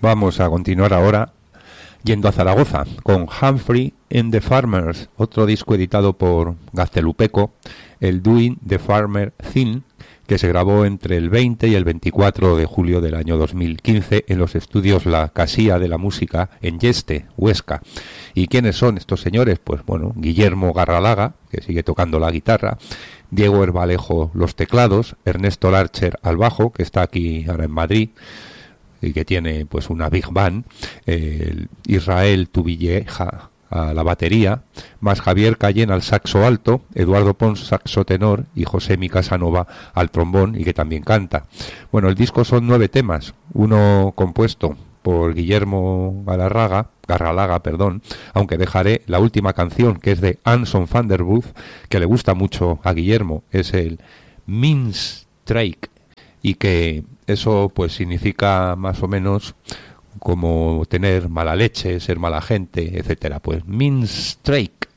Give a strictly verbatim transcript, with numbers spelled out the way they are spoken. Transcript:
Vamos a continuar ahora yendo a Zaragoza con Humphrey and the Farmers, otro disco editado por Gaztelupeco, el Doing the Farmer Thing, que se grabó entre el veinte y el veinticuatro de julio del año dos mil quince en los estudios La Casilla de la Música en Yeste, Huesca. ¿Y quiénes son estos señores? Pues bueno, Guillermo Garralaga, que sigue tocando la guitarra, Diego Herbalejo los teclados, Ernesto Larcher al bajo, que está aquí ahora en Madrid y que tiene pues una big band, eh, Israel Tubilleja a la batería, más Javier Cayén al saxo alto, Eduardo Pons saxo tenor y José Mi Casanova al trombón, y que también canta. Bueno, el disco son nueve temas, uno compuesto por Guillermo Galarraga, Garralaga, perdón, aunque dejaré la última canción, que es de Anson van der Booth, que le gusta mucho a Guillermo, es el Minstrike, y que eso pues significa más o menos como tener mala leche, ser mala gente, etcétera. Pues Minstrike.